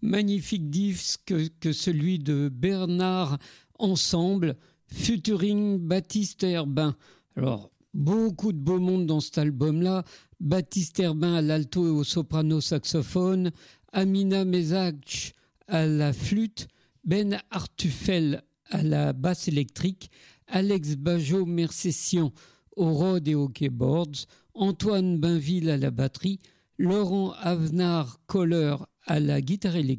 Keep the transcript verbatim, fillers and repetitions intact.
magnifique disque que, que celui de Bernard Ensemble, featuring Baptiste Herbin. Alors, beaucoup de beau monde dans cet album-là. Baptiste Herbin à l'alto et au soprano saxophone, Amina Mezach à la flûte, Ben Artufel à la basse électrique, Alex Bajot-Mercessian au rod et au keyboards, Antoine Bainville à la batterie, Laurent Avenard-Koller à la guitare électrique,